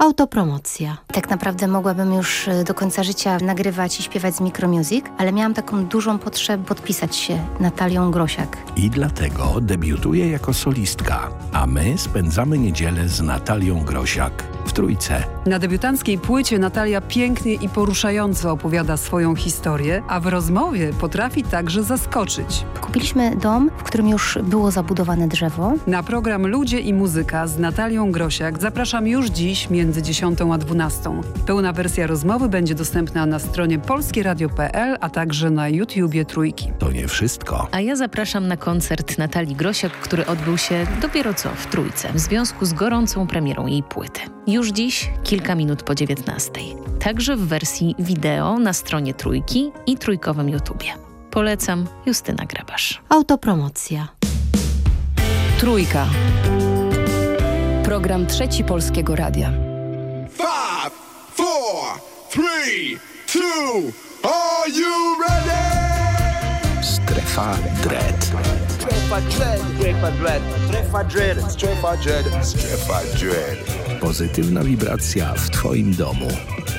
Autopromocja. Tak naprawdę mogłabym już do końca życia nagrywać i śpiewać z Micromusic, ale miałam taką dużą potrzebę podpisać się Natalią Grosiak. I dlatego debiutuje jako solistka, a my spędzamy niedzielę z Natalią Grosiak w Trójce. Na debiutanckiej płycie Natalia pięknie i poruszająco opowiada swoją historię, a w rozmowie potrafi także zaskoczyć. Kupiliśmy dom, w którym już było zabudowane drzewo. Na program Ludzie i Muzyka z Natalią Grosiak zapraszam już dziś między 10 a 12. Pełna wersja rozmowy będzie dostępna na stronie polskieradio.pl, a także na YouTubie Trójki. To nie wszystko. A ja zapraszam na koncert Natalii Grosiak, który odbył się dopiero co w Trójce w związku z gorącą premierą jej płyty. Już dziś, kilka minut po 19. Także w wersji wideo na stronie Trójki i trójkowym YouTubie. Polecam, Justyna Grabasz. Autopromocja. Trójka. Program Trzeci Polskiego Radia. 5, 4, 3, 2, are you ready? Strefa Dread. Strefa Dread. Strefa Dread. Strefa Dread. Strefa Dread. Strefa Dread. Pozytywna wibracja w Twoim domu.